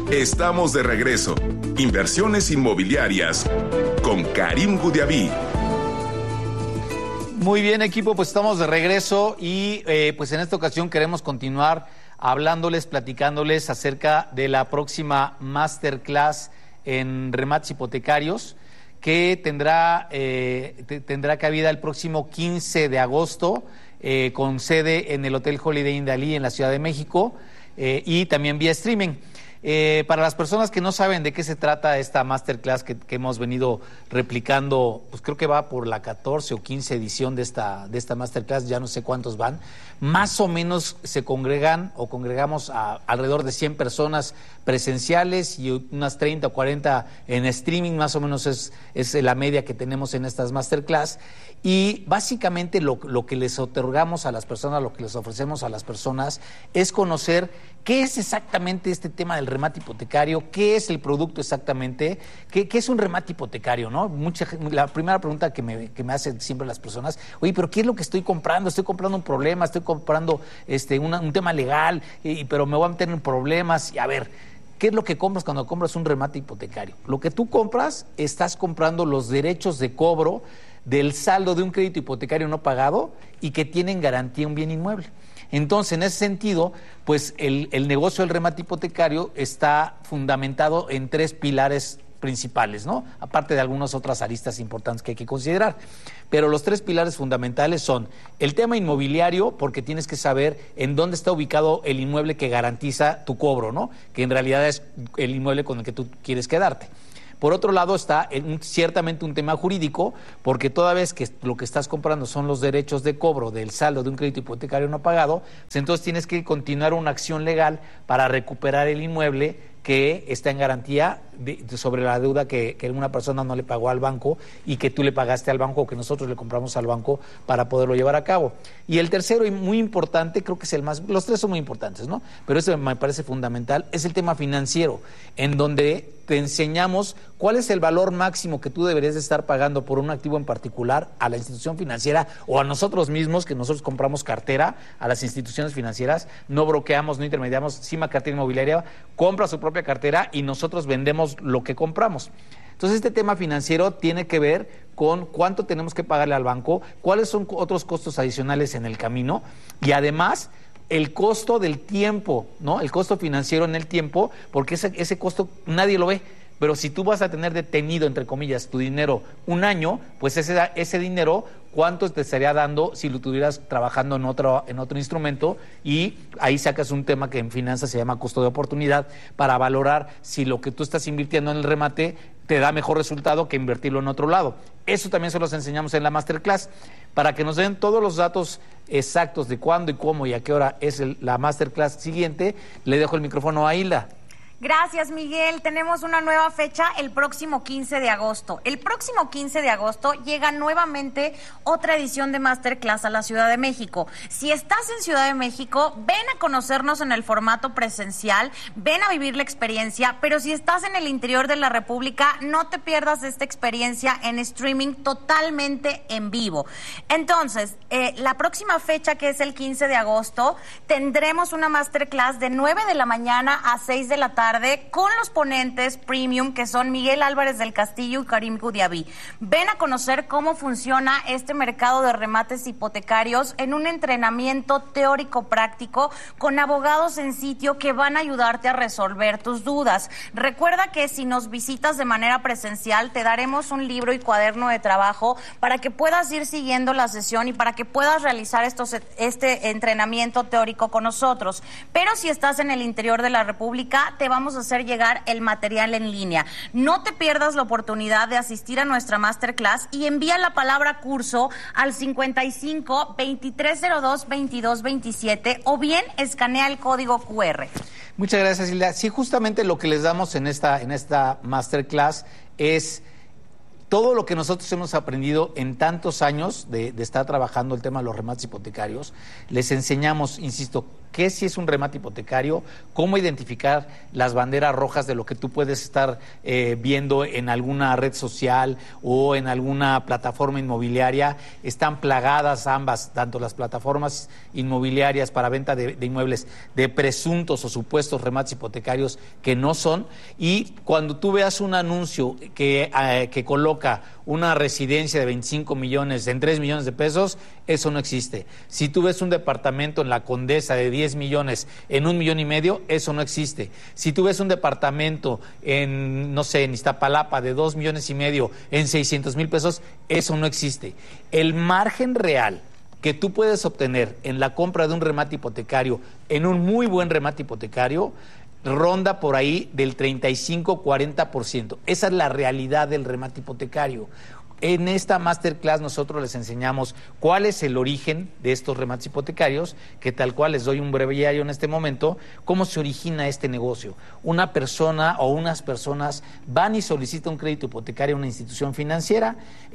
Estamos de regreso. Inversiones inmobiliarias con Karim Goudiaby. Muy bien, equipo, pues estamos de regreso y pues en esta ocasión queremos continuar hablándoles, platicándoles acerca de la próxima Masterclass en remates hipotecarios que tendrá cabida el próximo 15 de agosto con sede en el Hotel Holiday Inn Dalí en la Ciudad de México y también vía streaming. Para las personas que no saben de qué se trata esta Masterclass que hemos venido replicando, pues creo que va por la 14 o 15 edición de esta Masterclass, ya no sé cuántos van, más o menos se congregan o congregamos a alrededor de 100 personas presenciales y unas 30 o 40 en streaming, más o menos es la media que tenemos en estas Masterclass. Y básicamente lo que les otorgamos a las personas, lo que les ofrecemos a las personas es conocer qué es exactamente este tema del remate hipotecario, qué es el producto exactamente, qué es un remate hipotecario, ¿no? La primera pregunta que me hacen siempre las personas, oye, pero ¿qué es lo que estoy comprando? Estoy comprando un problema, estoy comprando un tema legal, pero me voy a meter en problemas. Y a ver, ¿qué es lo que compras cuando compras un remate hipotecario? Lo que tú compras, estás comprando los derechos de cobro del saldo de un crédito hipotecario no pagado y que tienen garantía un bien inmueble. Entonces, en ese sentido, pues el negocio del remate hipotecario está fundamentado en 3 pilares principales, ¿no? Aparte de algunas otras aristas importantes que hay que considerar. Pero los 3 pilares fundamentales son el tema inmobiliario, porque tienes que saber en dónde está ubicado el inmueble que garantiza tu cobro, ¿no? Que en realidad es el inmueble con el que tú quieres quedarte. Por otro lado está ciertamente un tema jurídico, porque toda vez que lo que estás comprando son los derechos de cobro del saldo de un crédito hipotecario no pagado, entonces tienes que continuar una acción legal para recuperar el inmueble que está en garantía sobre la deuda que una persona no le pagó al banco y que tú le pagaste al banco o que nosotros le compramos al banco para poderlo llevar a cabo. Y el tercero y muy importante, creo que es el más, los 3 son muy importantes, ¿no? Pero ese me parece fundamental, es el tema financiero, en donde te enseñamos cuál es el valor máximo que tú deberías de estar pagando por un activo en particular a la institución financiera o a nosotros mismos, que nosotros compramos cartera a las instituciones financieras, no broqueamos, no intermediamos, Cima Cartera Inmobiliaria compra su propia cartera y nosotros vendemos lo que compramos. Entonces, este tema financiero tiene que ver con cuánto tenemos que pagarle al banco, cuáles son otros costos adicionales en el camino y además el costo del tiempo, ¿no? El costo financiero en el tiempo, porque ese costo nadie lo ve. Pero si tú vas a tener detenido, entre comillas, tu dinero un año, pues ese dinero, ¿cuánto te estaría dando si lo estuvieras trabajando en otro instrumento? Y ahí sacas un tema que en finanzas se llama costo de oportunidad para valorar si lo que tú estás invirtiendo en el remate te da mejor resultado que invertirlo en otro lado. Eso también se los enseñamos en la Masterclass. Para que nos den todos los datos exactos de cuándo y cómo y a qué hora es la Masterclass siguiente, le dejo el micrófono a Hilda. Gracias, Miguel. Tenemos una nueva fecha el próximo 15 de agosto. El próximo 15 de agosto llega nuevamente otra edición de Masterclass a la Ciudad de México. Si estás en Ciudad de México, ven a conocernos en el formato presencial, ven a vivir la experiencia, pero si estás en el interior de la República, no te pierdas esta experiencia en streaming totalmente en vivo. Entonces, la próxima fecha, que es el 15 de agosto, tendremos una Masterclass de 9 de la mañana a 6 de la tarde con los ponentes premium que son Miguel Álvarez del Castillo y Karim Goudiaby. Ven a conocer cómo funciona este mercado de remates hipotecarios en un entrenamiento teórico práctico con abogados en sitio que van a ayudarte a resolver tus dudas. Recuerda que si nos visitas de manera presencial te daremos un libro y cuaderno de trabajo para que puedas ir siguiendo la sesión y para que puedas realizar este entrenamiento teórico con nosotros. Pero si estás en el interior de la República, te vamos a hacer llegar el material en línea. No te pierdas la oportunidad de asistir a nuestra Masterclass y envía la palabra curso al 55 2302 2227 o bien escanea el código QR. Muchas gracias, Hilda. Sí, justamente lo que les damos en esta Masterclass es todo lo que nosotros hemos aprendido en tantos años de estar trabajando el tema de los remates hipotecarios. Les enseñamos, insisto, qué sí es un remate hipotecario, cómo identificar las banderas rojas de lo que tú puedes estar viendo en alguna red social o en alguna plataforma inmobiliaria. Están plagadas ambas, tanto las plataformas inmobiliarias para venta de inmuebles, de presuntos o supuestos remates hipotecarios que no son. Y cuando tú veas un anuncio que coloca una residencia de 25 millones en 3 millones de pesos, eso no existe. Si tú ves un departamento en la Condesa de 10 millones en 1,5 millones, eso no existe. Si tú ves un departamento en, no sé, en Iztapalapa de 2,5 millones en 600,000 pesos, eso no existe. El margen real que tú puedes obtener en la compra de un remate hipotecario, en un muy buen remate hipotecario, ronda por ahí del 35-40%. Esa es la realidad del remate hipotecario. En esta masterclass nosotros les enseñamos cuál es el origen de estos remates hipotecarios, que tal cual les doy un breviario en este momento, cómo se origina este negocio. Una persona o unas personas van y solicitan un crédito hipotecario a una institución financiera.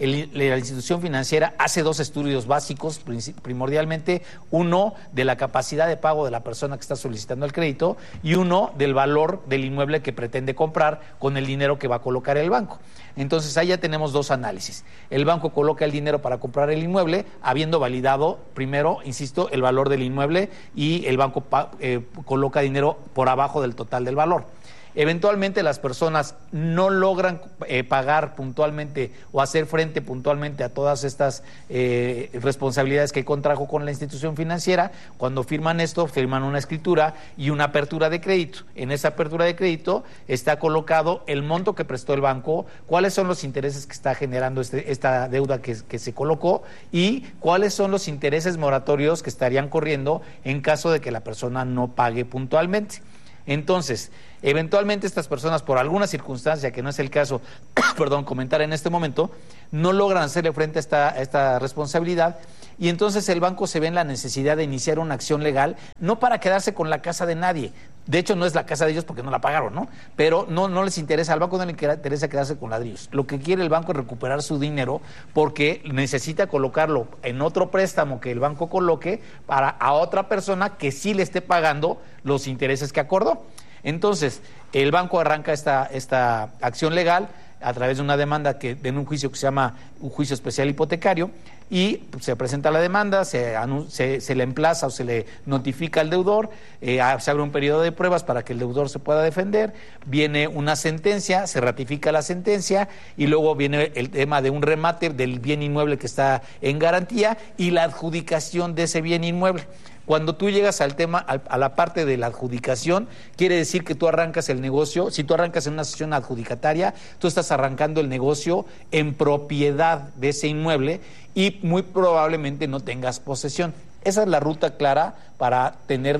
La institución financiera hace 2 estudios básicos, primordialmente, uno de la capacidad de pago de la persona que está solicitando el crédito y uno del valor del inmueble que pretende comprar con el dinero que va a colocar el banco. Entonces ahí ya tenemos 2 análisis. El banco coloca el dinero para comprar el inmueble, habiendo validado primero, insisto, el valor del inmueble, y el banco coloca dinero por abajo del total del valor. Eventualmente las personas no logran pagar puntualmente o hacer frente puntualmente a todas estas responsabilidades que contrajo con la institución financiera. Cuando firman esto, firman una escritura y una apertura de crédito. En esa apertura de crédito está colocado el monto que prestó el banco, cuáles son los intereses que está generando esta deuda que se colocó y cuáles son los intereses moratorios que estarían corriendo en caso de que la persona no pague puntualmente. Entonces, eventualmente estas personas, por alguna circunstancia que no es el caso, comentar en este momento, no logran hacerle frente a esta responsabilidad, y entonces el banco se ve en la necesidad de iniciar una acción legal, no para quedarse con la casa de nadie. De hecho, no es la casa de ellos porque no la pagaron, ¿no? Pero no les interesa, al banco no le interesa quedarse con ladrillos. Lo que quiere el banco es recuperar su dinero porque necesita colocarlo en otro préstamo que el banco coloque a otra persona que sí le esté pagando los intereses que acordó. Entonces, el banco arranca esta acción legal a través de una demanda en un juicio que se llama un juicio especial hipotecario, y se presenta la demanda, se le emplaza o se le notifica al deudor, se abre un periodo de pruebas para que el deudor se pueda defender, viene una sentencia, se ratifica la sentencia y luego viene el tema de un remate del bien inmueble que está en garantía y la adjudicación de ese bien inmueble. Cuando tú llegas al tema, a la parte de la adjudicación, quiere decir que tú arrancas el negocio. Si tú arrancas en una sesión adjudicataria, tú estás arrancando el negocio en propiedad de ese inmueble y muy probablemente no tengas posesión. Esa es la ruta clara para obtener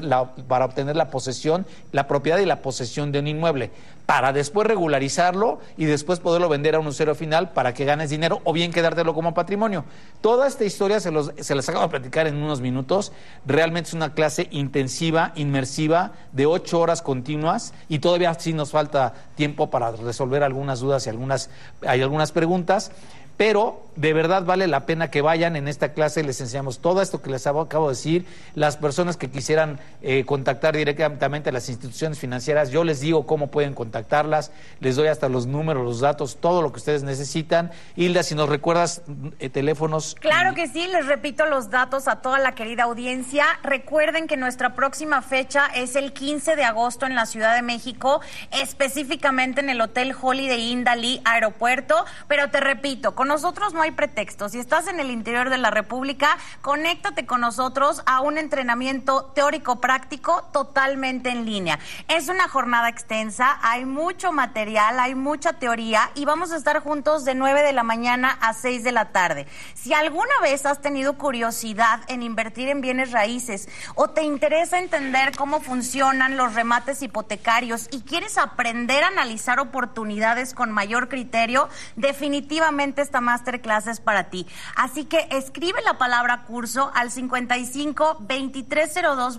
la posesión, la propiedad y la posesión de un inmueble, para después regularizarlo y después poderlo vender a un usuario final para que ganes dinero o bien quedártelo como patrimonio. Toda esta historia se las acabo de platicar en unos minutos. Realmente es una clase intensiva, inmersiva, de 8 horas continuas, y todavía sí nos falta tiempo para resolver algunas dudas y hay algunas preguntas. Pero de verdad vale la pena que vayan. En esta clase les enseñamos todo esto que les acabo de decir. Las personas que quisieran contactar directamente a las instituciones financieras, yo les digo cómo pueden contactarlas, les doy hasta los números, los datos, todo lo que ustedes necesitan. Hilda, si nos recuerdas teléfonos. Claro que sí, les repito los datos a toda la querida audiencia. Recuerden que nuestra próxima fecha es el 15 de agosto en la Ciudad de México, específicamente en el Hotel Holiday Inn Dalí Aeropuerto, pero te repito, con nosotros no hay pretextos. Si estás en el interior de la República, conéctate con nosotros a un entrenamiento teórico-práctico totalmente en línea. Es una jornada extensa, hay mucho material, hay mucha teoría y vamos a estar juntos de 9 de la mañana a 6 de la tarde. Si alguna vez has tenido curiosidad en invertir en bienes raíces o te interesa entender cómo funcionan los remates hipotecarios y quieres aprender a analizar oportunidades con mayor criterio, definitivamente esta masterclass es para ti. Así que escribe la palabra curso al 55 2302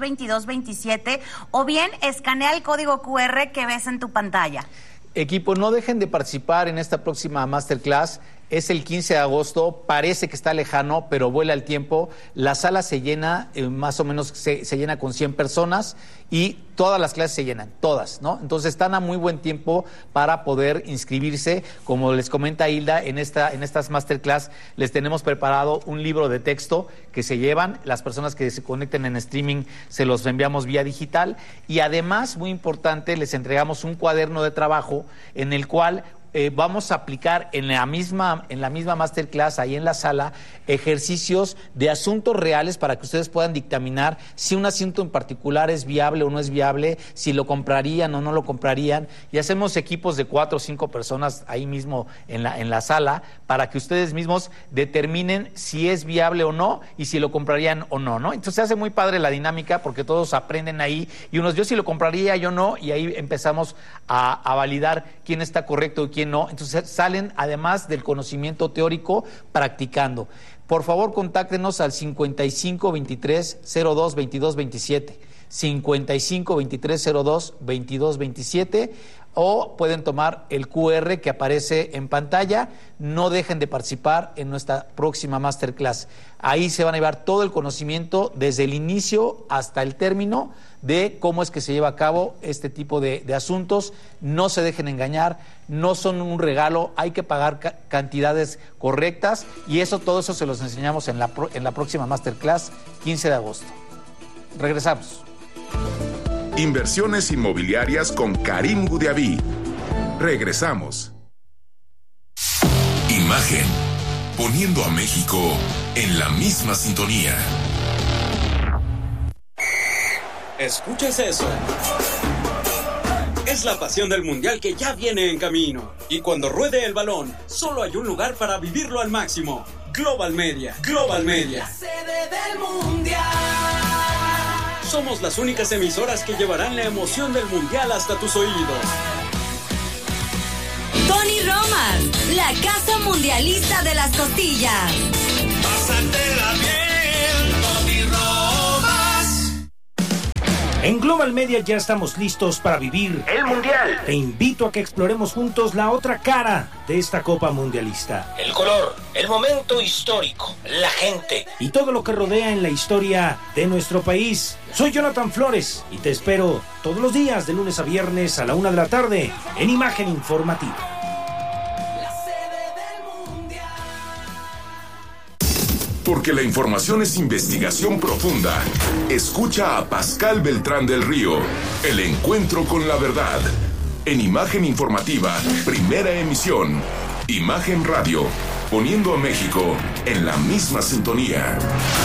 2227 o bien escanea el código QR que ves en tu pantalla. Equipo, no dejen de participar en esta próxima masterclass. es el 15 de agosto, parece que está lejano, pero vuela el tiempo. La sala se llena, más o menos se llena con 100 personas y todas las clases se llenan, todas, ¿no? Entonces están a muy buen tiempo para poder inscribirse. Como les comenta Hilda, en estas masterclass les tenemos preparado un libro de texto que se llevan. Las personas que se conecten en streaming se los enviamos vía digital y además, muy importante, les entregamos un cuaderno de trabajo en el cual vamos a aplicar en la misma masterclass, ahí en la sala, ejercicios de asuntos reales para que ustedes puedan dictaminar si un asunto en particular es viable o no es viable, si lo comprarían o no lo comprarían, y hacemos equipos de 4 o 5 personas ahí mismo en la sala para que ustedes mismos determinen si es viable o no y si lo comprarían o no, ¿no? Entonces se hace muy padre la dinámica porque todos aprenden ahí y unos, yo sí lo compraría, yo no, y ahí empezamos a validar quién está correcto y quién no. Entonces salen, además del conocimiento teórico, practicando. Por favor, contáctenos al 55 23 02 22 27, 55 23 02 22 27, o pueden tomar el QR que aparece en pantalla. No dejen de participar en nuestra próxima masterclass. Ahí se van a llevar todo el conocimiento desde el inicio hasta el término de cómo es que se lleva a cabo este tipo de asuntos. No se dejen engañar, no son un regalo, hay que pagar cantidades correctas y todo eso se los enseñamos en la próxima masterclass, 15 de agosto. Regresamos. Inversiones inmobiliarias con Karim Gudiaví. Regresamos. Imagen, poniendo a México en la misma sintonía. ¿Escuchas eso? Es la pasión del mundial que ya viene en camino. Y cuando ruede el balón, solo hay un lugar para vivirlo al máximo. Global Media. Global Media. La sede del mundial. Somos las únicas emisoras que llevarán la emoción del mundial hasta tus oídos. Tony Roman, la casa mundialista de las costillas. Pásatela bien, Tony Romas. En Global Media ya estamos listos para vivir el Mundial. Te invito a que exploremos juntos la otra cara de esta Copa Mundialista. El color, el momento histórico, la gente y todo lo que rodea en la historia de nuestro país. Soy Jonathan Flores y te espero todos los días de lunes a viernes a la 1 de la tarde en Imagen Informativa. Porque la información es investigación profunda. Escucha a Pascal Beltrán del Río, El Encuentro con la Verdad, en Imagen Informativa, primera emisión. Imagen Radio, poniendo a México en la misma sintonía.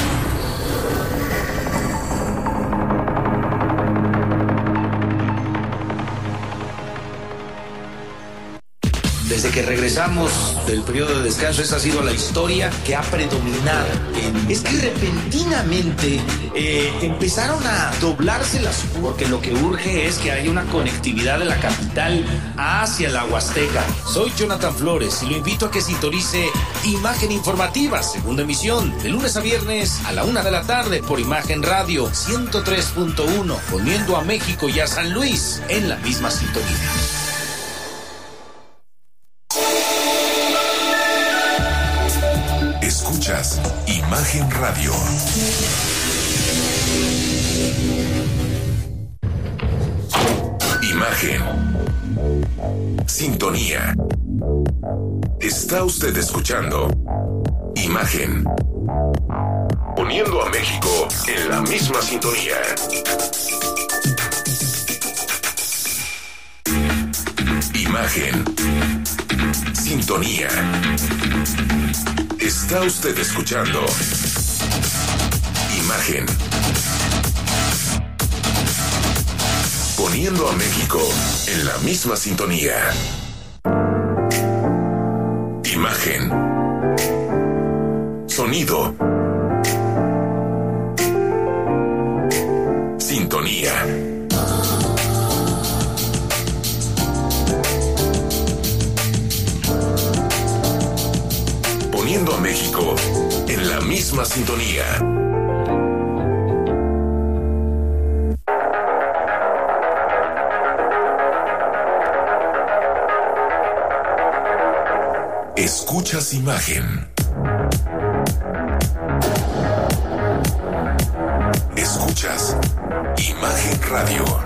Desde que regresamos del periodo de descanso, esa ha sido la historia que ha predominado. Es que repentinamente empezaron a doblarse las... Porque lo que urge es que haya una conectividad de la capital hacia la Huasteca. Soy Jonathan Flores y lo invito a que sintonice Imagen Informativa, segunda emisión, de lunes a viernes a la 1 de la tarde por Imagen Radio 103.1, poniendo a México y a San Luis en la misma sintonía. Escuchas Imagen Radio. Imagen. Sintonía. Está usted escuchando Imagen. Poniendo a México en la misma sintonía. Imagen. Sintonía. Está usted escuchando Imagen. Poniendo a México en la misma sintonía. Imagen. Sonido. Sintonía. Poniendo a México en la misma sintonía. Escuchas Imagen. Escuchas Imagen Radio.